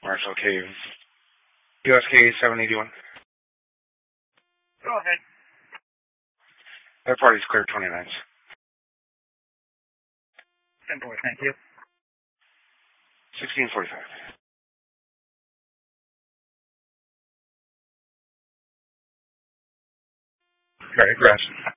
Marshall Cave. USK 781. Go ahead. That party's clear 29th. 10-4, thank you. 1645. Right, grass.